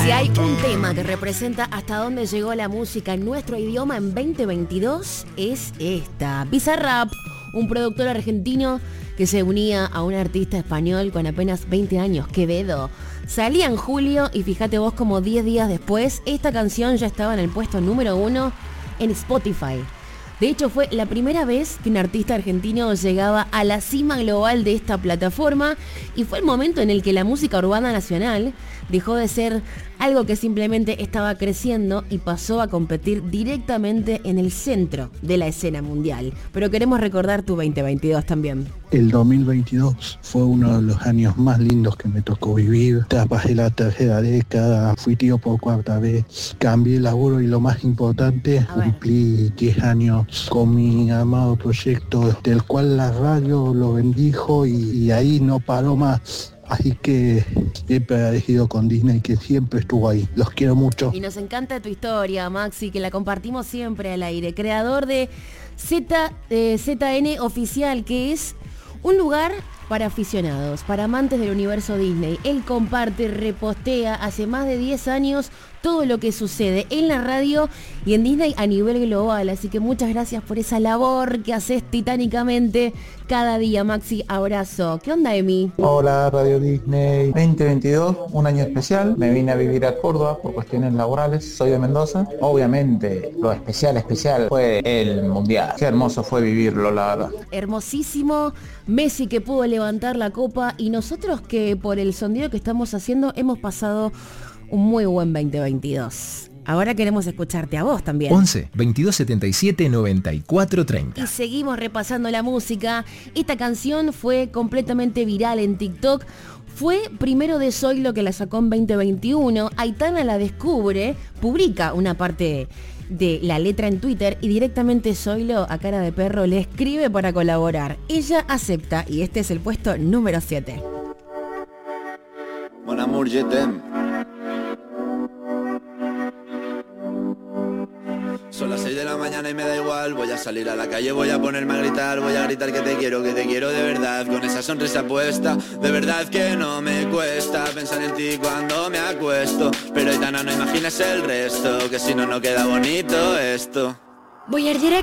Si hay un tema que representa hasta dónde llegó la música en nuestro idioma en 2022, es esta. Bizarrap, un productor argentino que se unía a un artista español con apenas 20 años, Quevedo. Salía en julio y fíjate vos como 10 días después, esta canción ya estaba en el puesto número 1 en Spotify. De hecho, fue la primera vez que un artista argentino llegaba a la cima global de esta plataforma y fue el momento en el que la música urbana nacional dejó de ser algo que simplemente estaba creciendo y pasó a competir directamente en el centro de la escena mundial. Pero queremos recordar tu 2022 también. El 2022 fue uno de los años más lindos que me tocó vivir. Trabajé la tercera década, fui tío por cuarta vez, cambié el laburo y lo más importante, cumplí 10 años con mi amado proyecto, del cual la radio lo bendijo y ahí no paró más. Así que siempre agradecido con Disney, que siempre estuvo ahí. Los quiero mucho. Y nos encanta tu historia, Maxi, que la compartimos siempre al aire. Creador de ZN Oficial, que es un lugar para aficionados, para amantes del universo Disney. Él comparte, repostea hace más de 10 años todo lo que sucede en la radio y en Disney a nivel global. Así que muchas gracias por esa labor que haces titánicamente cada día, Maxi. Abrazo. ¿Qué onda, Emi? Hola, Radio Disney. 2022, un año especial. Me vine a vivir a Córdoba por cuestiones laborales. Soy de Mendoza. Obviamente, lo especial fue el Mundial. Qué hermoso fue vivirlo, la verdad. Hermosísimo. Messi que pudo levantar la copa y nosotros que por el sondeo que estamos haciendo hemos pasado un muy buen 2022. Ahora queremos escucharte a vos también. 11 22 77 94 30. Y seguimos repasando la música. Esta canción fue completamente viral en TikTok. Fue primero de Zoilo que la sacó en 2021. Aitana la descubre, publica una parte de la letra en Twitter y directamente Zoilo, a cara de perro, le escribe para colaborar. Ella acepta y este es el puesto número 7. Mon amour, je t'aime. Son las 6 de la mañana y me da igual. Voy a salir a la calle, voy a ponerme a gritar. Voy a gritar que te quiero de verdad. Con esa sonrisa puesta, de verdad que no me cuesta pensar en ti cuando me acuesto. Pero Aitana, no imagines el resto, que si no, no queda bonito esto. Voy a ir directo